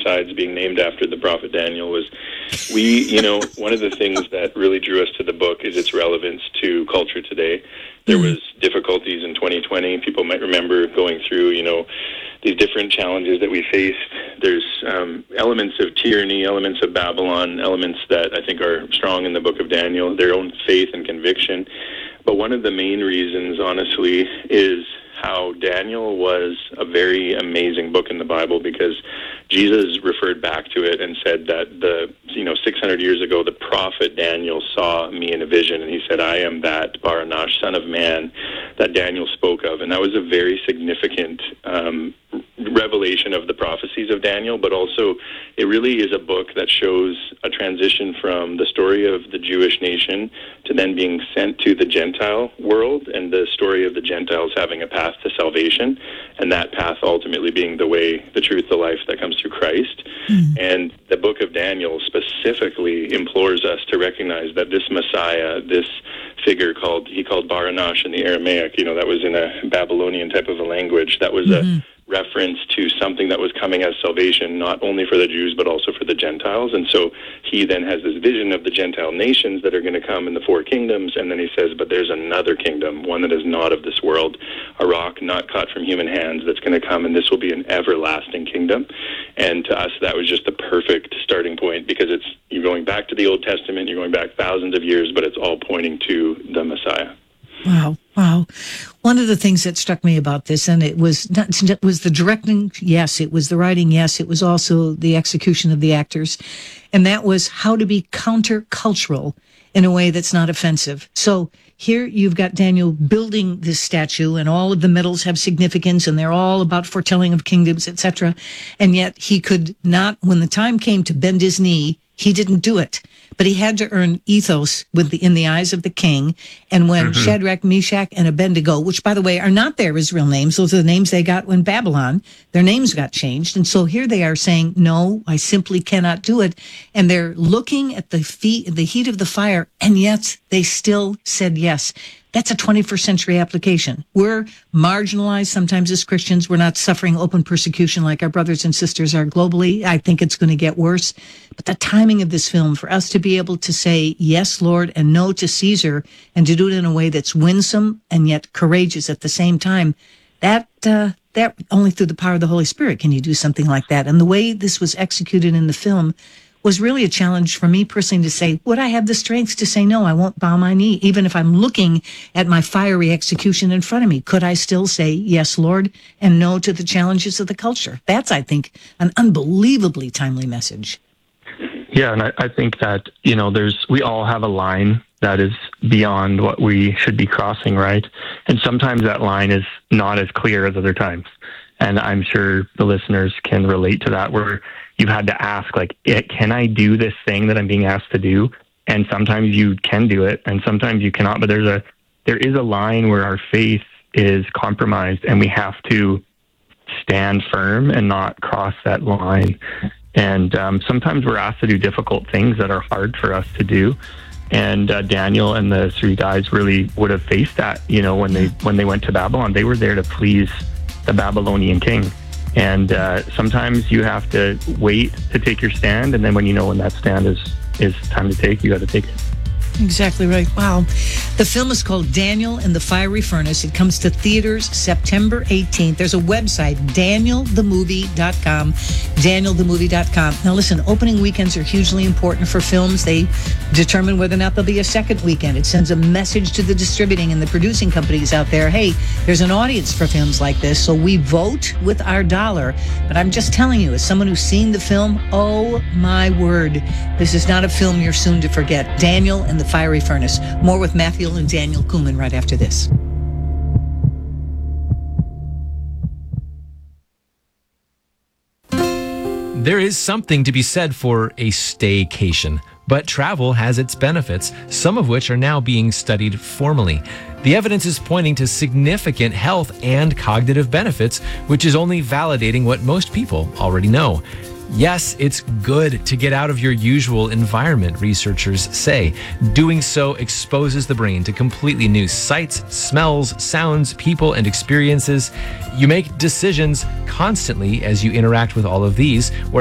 besides being named after the prophet Daniel, was one of the things that really drew us to the book is its relevance to culture today. There was difficulties in 2020. People might remember going through, these different challenges that we faced. There's elements of tyranny, elements of Babylon, elements that I think are strong in the book of Daniel, their own faith and conviction. But one of the main reasons, honestly, is how Daniel was a very amazing book in the Bible, because Jesus referred back to it and said that 600 years ago, the prophet Daniel saw me in a vision, and he said, I am that Baranash, son of man, that Daniel spoke of. And that was a very significant revelation of the prophecies of Daniel, but also it really is a book that shows a transition from the story of the Jewish nation to then being sent to the Gentile world, and the story of the Gentiles having a path to salvation, and that path ultimately being the way, the truth, the life that comes through Christ. And the book of Daniel specifically implores us to recognize that this Messiah, this figure called Baranash in the Aramaic, that was in a Babylonian type of a language, that was a reference to something that was coming as salvation, not only for the Jews, but also for the Gentiles. And so he then has this vision of the Gentile nations that are going to come in the four kingdoms, and then he says, but there's another kingdom, one that is not of this world, a rock not cut from human hands that's going to come, and this will be an everlasting kingdom. And to us, that was just the perfect starting point, because you're going back to the Old Testament, you're going back thousands of years, but it's all pointing to the Messiah. Wow. One of the things that struck me about this, and it was the directing, yes, it was the writing, yes, it was also the execution of the actors, and that was how to be countercultural in a way that's not offensive. So here you've got Daniel building this statue, and all of the metals have significance, and they're all about foretelling of kingdoms, etc. And yet he could not, when the time came to bend his knee, he didn't do it. But he had to earn ethos in the eyes of the king. And when Shadrach, Meshach, and Abednego, which, by the way, are not their Israel names, those are the names they got when Babylon, their names got changed. And so here they are saying, no, I simply cannot do it. And they're looking at the heat of the fire, and yet they still said yes. That's a 21st century application. We're marginalized sometimes as Christians. We're not suffering open persecution like our brothers and sisters are globally. I think it's going to get worse. But the timing of this film, for us to be able to say yes, Lord, and no to Caesar, and to do it in a way that's winsome and yet courageous at the same time, that only through the power of the Holy Spirit can you do something like that. And the way this was executed in the film was really a challenge for me personally to say, would I have the strength to say, no, I won't bow my knee, even if I'm looking at my fiery execution in front of me? Could I still say, yes, Lord, and no to the challenges of the culture? That's, I think, an unbelievably timely message. Yeah, and I think that, we all have a line that is beyond what we should be crossing, right? And sometimes that line is not as clear as other times. And I'm sure the listeners can relate to that, where you've had to ask, can I do this thing that I'm being asked to do? And sometimes you can do it, and sometimes you cannot. But there is a line where our faith is compromised, and we have to stand firm and not cross that line. And sometimes we're asked to do difficult things that are hard for us to do. And Daniel and the three guys really would have faced that. When they went to Babylon, they were there to please the Babylonian king. And sometimes you have to wait to take your stand, and then when that stand is time to take, you got to take it. Exactly right. Wow. The film is called Daniel and the Fiery Furnace. It comes to theaters September 18th. There's a website, danielthemovie.com, danielthemovie.com. Now listen, opening weekends are hugely important for films. They determine whether or not there'll be a second weekend. It sends a message to the distributing and the producing companies out there. Hey, there's an audience for films like this, so we vote with our dollar. But I'm just telling you, as someone who's seen the film, oh my word, this is not a film you're soon to forget. Daniel and the Fiery Furnace. More with Matthew and Daniel Kuhlman right after this. There is something to be said for a staycation, but travel has its benefits, some of which are now being studied formally. The evidence is pointing to significant health and cognitive benefits, which is only validating what most people already know. Yes, it's good to get out of your usual environment, researchers say. Doing so exposes the brain to completely new sights, smells, sounds, people, and experiences. You make decisions constantly as you interact with all of these,